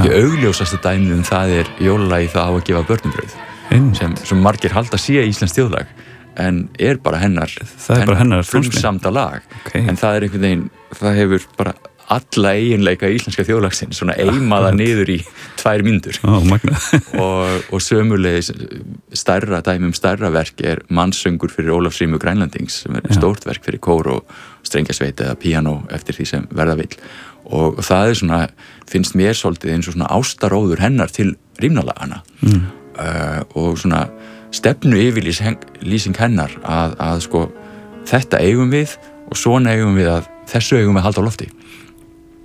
kannski augljósasta dæmið það jólalagið það á að gefa börnum brauð sem margir halda sé íslenskt þjóðlag en bara hennar frumsamda lag en það einhvern veginn, það hefur bara alla eiginleika íslenska þjóðlagsins svona eimaða niður í 2 mínútur og sömulegis stærra verk Mannsöngur fyrir Ólafsrímu Grænlandings sem stórt verk fyrir kór og strengjasveit eða píanó eftir því sem verða vill og það svona, finnst mér svolítið eins og svona ástaróður hennar til rímnalagana og svona stefnu yfirlýsing hennar að sko þetta eigum við og svona eigum við að þessu eigum við að halda á lofti